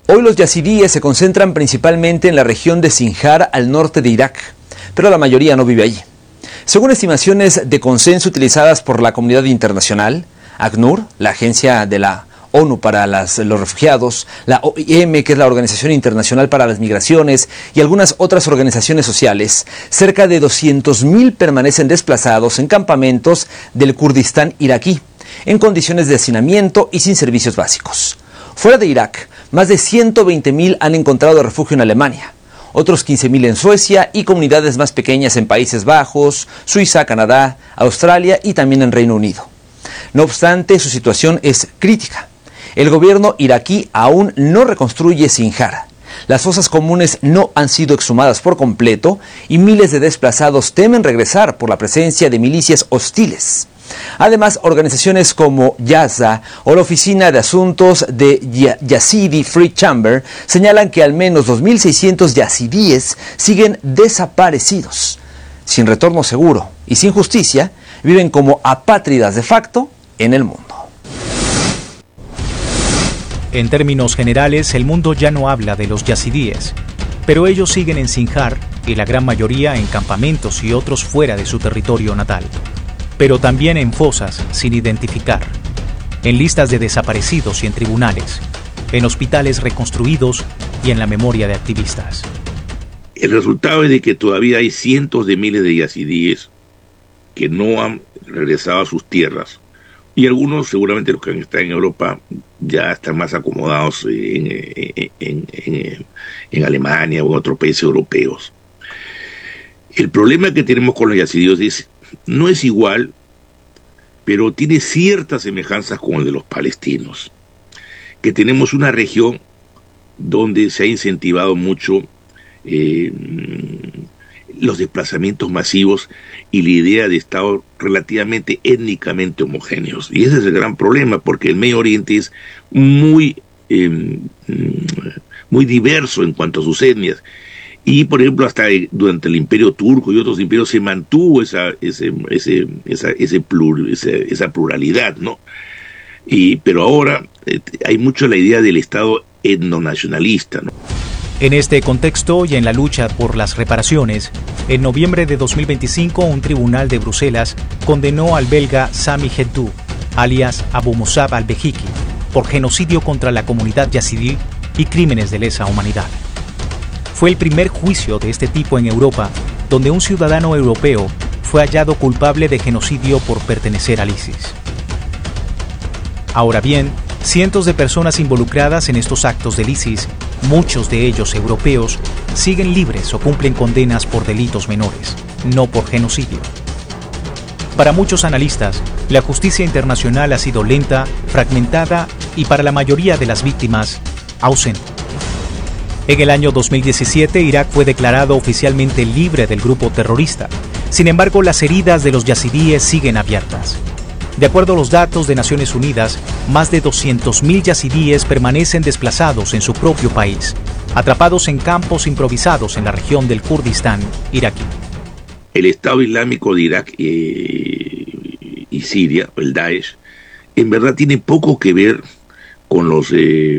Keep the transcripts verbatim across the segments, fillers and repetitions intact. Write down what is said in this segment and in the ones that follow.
Hoy los yazidíes se concentran principalmente en la región de Sinjar, al norte de Irak, pero la mayoría no vive allí. Según estimaciones de consenso utilizadas por la comunidad internacional, ACNUR, la agencia de la ONU para las, los refugiados, la O I M, que es la Organización Internacional para las Migraciones, y algunas otras organizaciones sociales, cerca de doscientos mil permanecen desplazados en campamentos del Kurdistán iraquí, en condiciones de hacinamiento y sin servicios básicos. Fuera de Irak, más de ciento veinte mil han encontrado refugio en Alemania, otros quince mil en Suecia y comunidades más pequeñas en Países Bajos, Suiza, Canadá, Australia y también en Reino Unido. No obstante, su situación es crítica. El gobierno iraquí aún no reconstruye Sinjar. Las fosas comunes no han sido exhumadas por completo y miles de desplazados temen regresar por la presencia de milicias hostiles. Además, organizaciones como Yaza o la Oficina de Asuntos de Yazidi Free Chamber señalan que al menos dos mil seiscientos yazidíes siguen desaparecidos. Sin retorno seguro y sin justicia, viven como apátridas de facto en el mundo. En términos generales, el mundo ya no habla de los yazidíes, pero ellos siguen en Sinjar y la gran mayoría en campamentos y otros fuera de su territorio natal. Pero también en fosas sin identificar, en listas de desaparecidos y en tribunales, en hospitales reconstruidos y en la memoria de activistas. El resultado es de que todavía hay cientos de miles de yazidíes que no han regresado a sus tierras, y algunos, seguramente los que están en Europa, ya están más acomodados en, en, en, en, en Alemania o en otros países europeos. El problema que tenemos con los yazidíes es no es igual, pero tiene ciertas semejanzas con el de los palestinos, que tenemos una región donde se ha incentivado mucho eh, los desplazamientos masivos y la idea de estados relativamente étnicamente homogéneos. Y ese es el gran problema, porque el Medio Oriente es muy, eh, muy diverso en cuanto a sus etnias. Y, por ejemplo, hasta durante el Imperio Turco y otros imperios se mantuvo esa, ese, ese, esa, ese plur, esa, esa pluralidad, ¿no? Y, pero ahora eh, hay mucho la idea del Estado etnonacionalista, ¿no? En este contexto y en la lucha por las reparaciones, en noviembre de dos mil veinticinco un tribunal de Bruselas condenó al belga Sami Heddu, alias Abu Musab al-Behiki, por genocidio contra la comunidad yazidí y crímenes de lesa humanidad. Fue el primer juicio de este tipo en Europa, donde un ciudadano europeo fue hallado culpable de genocidio por pertenecer al ISIS. Ahora bien, cientos de personas involucradas en estos actos del ISIS, muchos de ellos europeos, siguen libres o cumplen condenas por delitos menores, no por genocidio. Para muchos analistas, la justicia internacional ha sido lenta, fragmentada y para la mayoría de las víctimas, ausente. En el año dos mil diecisiete, Irak fue declarado oficialmente libre del grupo terrorista. Sin embargo, las heridas de los yazidíes siguen abiertas. De acuerdo a los datos de Naciones Unidas, más de doscientos mil yazidíes permanecen desplazados en su propio país, atrapados en campos improvisados en la región del Kurdistán iraquí. El Estado Islámico de Irak eh, y Siria, el Daesh, en verdad tiene poco que ver con los eh,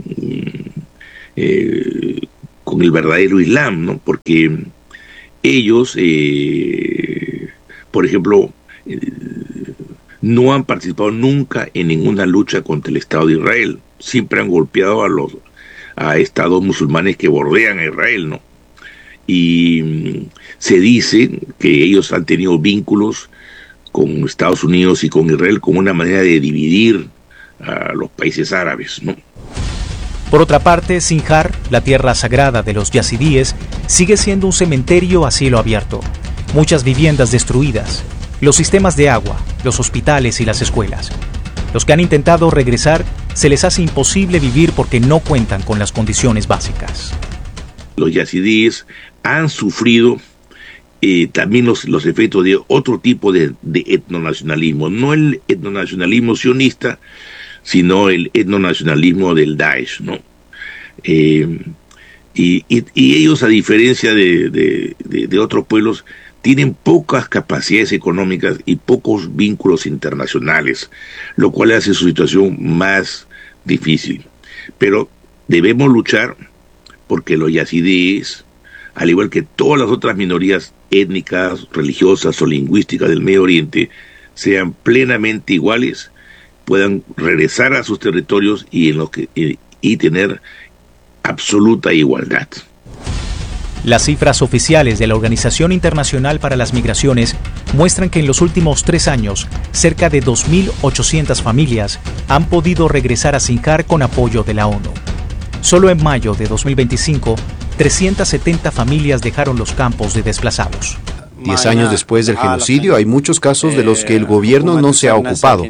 eh, con el verdadero Islam, ¿no? Porque ellos, eh, por ejemplo, eh, no han participado nunca en ninguna lucha contra el Estado de Israel. Siempre han golpeado a los a estados musulmanes que bordean a Israel, ¿no? Y mm, se dice que ellos han tenido vínculos con Estados Unidos y con Israel como una manera de dividir a los países árabes, ¿no? Por otra parte, Sinjar, la tierra sagrada de los yazidíes, sigue siendo un cementerio a cielo abierto. Muchas viviendas destruidas, los sistemas de agua, los hospitales y las escuelas. Los que han intentado regresar, se les hace imposible vivir porque no cuentan con las condiciones básicas. Los yazidíes han sufrido eh, también los, los efectos de otro tipo de, de etnonacionalismo, no el etnonacionalismo sionista, sino el etnonacionalismo del Daesh, ¿no? Eh, y, y, y ellos, a diferencia de, de, de, de otros pueblos, tienen pocas capacidades económicas y pocos vínculos internacionales, lo cual hace su situación más difícil. Pero debemos luchar porque los yazidíes, al igual que todas las otras minorías étnicas, religiosas o lingüísticas del Medio Oriente, sean plenamente iguales, puedan regresar a sus territorios y, en lo que, y, y tener absoluta igualdad. Las cifras oficiales de la Organización Internacional para las Migraciones muestran que en los últimos tres años, cerca de dos mil ochocientas familias han podido regresar a Sinjar con apoyo de la ONU. Solo en mayo de dos mil veinticinco, trescientas setenta familias dejaron los campos de desplazados. Diez años después del genocidio, hay muchos casos de los que el gobierno no se ha ocupado,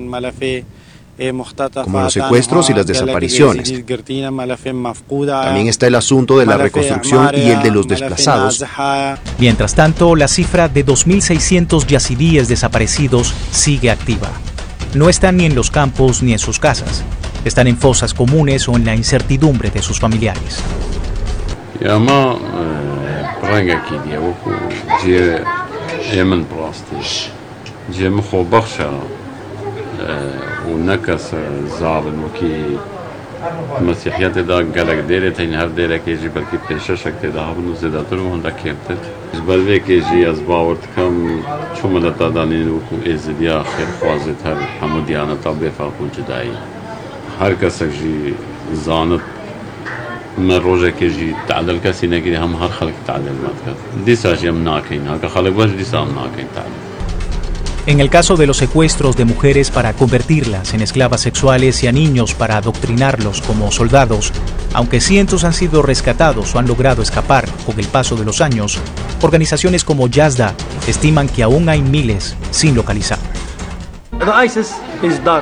como los secuestros y las desapariciones. También está el asunto de la reconstrucción y el de los desplazados. Mientras tanto, la cifra de dos mil seiscientos yazidíes desaparecidos sigue activa. No están ni en los campos ni en sus casas. Están en fosas comunes o en la incertidumbre de sus familiares. ونكس ظالم وكي مسيحيات دا قالك ديري تين هر ديري كيجي بلكي بيششك تدا هبنو زيادتر وهندا كيبتت جبالي كيجي أزباورت كم شو مدتا دانين وكو إزديا خير خوازت هر حموديانا طبي فاقون جدائي هر كسك جي زانت من روجه كيجي تعدل كسي نكري هم هر خلق تعدل ماتك ديسا جي مناكين هكا خلق باش ديسا مناكين تعدل. En el caso de los secuestros de mujeres para convertirlas en esclavas sexuales y a niños para adoctrinarlos como soldados, aunque cientos han sido rescatados o han logrado escapar con el paso de los años, organizaciones como Yazda estiman que aún hay miles sin localizar. The ISIS is dark.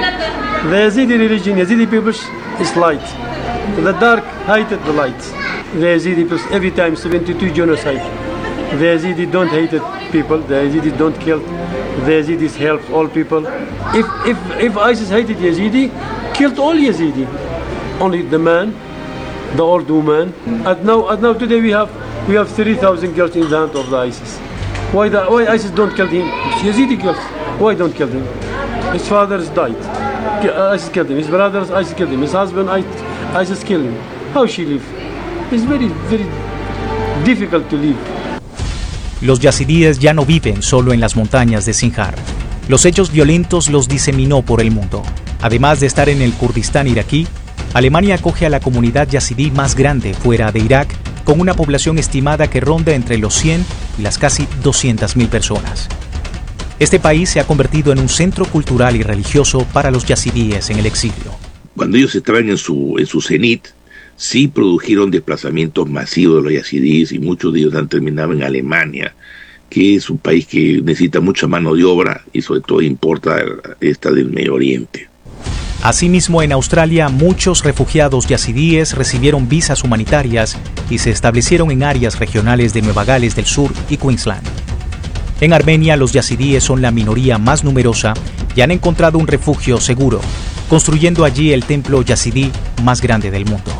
The Yazidi religion, Yazidi people is light. The dark hated the light. The Yazidi people every time seventy-two genocide. The Yazidi don't hate people. The Yazidi don't kill. The Yazidis help all people. If if if ISIS hated Yazidi, killed all Yazidi. Only the man, the old woman. And now, and now today we have we have thirty thousand girls in the hand of the ISIS. Why the why ISIS don't kill him? Yazidi kills. Why don't kill him? His fathers died. ISIS killed him. His brothers, ISIS killed him. His husband, ISIS killed him. How she live? It's very very difficult to live. Los yazidíes ya no viven solo en las montañas de Sinjar. Los hechos violentos los diseminó por el mundo. Además de estar en el Kurdistán iraquí, Alemania acoge a la comunidad yazidí más grande fuera de Irak, con una población estimada que ronda entre los cien y las casi doscientas mil personas. Este país se ha convertido en un centro cultural y religioso para los yazidíes en el exilio. Cuando ellos estaban en su, en su cenit, sí produjeron desplazamientos masivos de los yazidíes y muchos de ellos han terminado en Alemania, que es un país que necesita mucha mano de obra y sobre todo importa esta del Medio Oriente. Asimismo, en Australia, muchos refugiados yazidíes recibieron visas humanitarias y se establecieron en áreas regionales de Nueva Gales del Sur y Queensland. En Armenia, los yazidíes son la minoría más numerosa y han encontrado un refugio seguro, construyendo allí el templo yazidí más grande del mundo.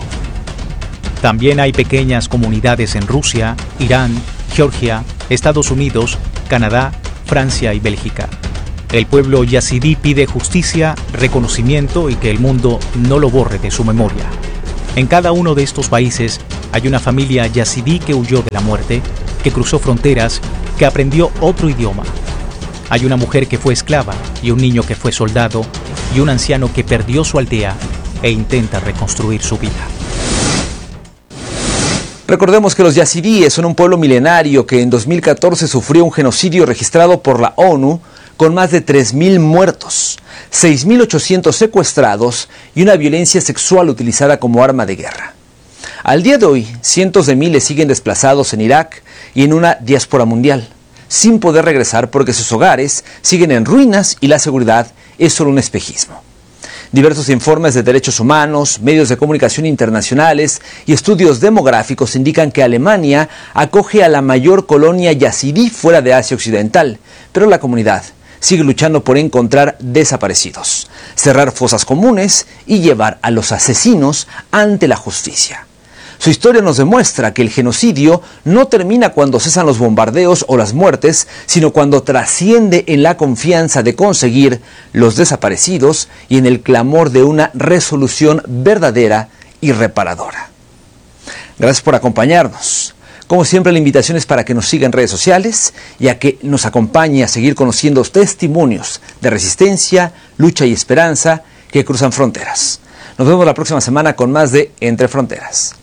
También hay pequeñas comunidades en Rusia, Irán, Georgia, Estados Unidos, Canadá, Francia y Bélgica. El pueblo yazidí pide justicia, reconocimiento y que el mundo no lo borre de su memoria. En cada uno de estos países hay una familia yazidí que huyó de la muerte, que cruzó fronteras, que aprendió otro idioma. Hay una mujer que fue esclava y un niño que fue soldado y un anciano que perdió su aldea e intenta reconstruir su vida. Recordemos que los yazidíes son un pueblo milenario que en dos mil catorce sufrió un genocidio registrado por la ONU con más de tres mil muertos, seis mil ochocientos secuestrados y una violencia sexual utilizada como arma de guerra. Al día de hoy, cientos de miles siguen desplazados en Irak y en una diáspora mundial, sin poder regresar porque sus hogares siguen en ruinas y la seguridad es solo un espejismo. Diversos informes de derechos humanos, medios de comunicación internacionales y estudios demográficos indican que Alemania acoge a la mayor colonia yazidí fuera de Asia Occidental, pero la comunidad sigue luchando por encontrar desaparecidos, cerrar fosas comunes y llevar a los asesinos ante la justicia. Su historia nos demuestra que el genocidio no termina cuando cesan los bombardeos o las muertes, sino cuando trasciende en la confianza de conseguir los desaparecidos y en el clamor de una resolución verdadera y reparadora. Gracias por acompañarnos. Como siempre, la invitación es para que nos siga en redes sociales y a que nos acompañe a seguir conociendo testimonios de resistencia, lucha y esperanza que cruzan fronteras. Nos vemos la próxima semana con más de Entre Fronteras.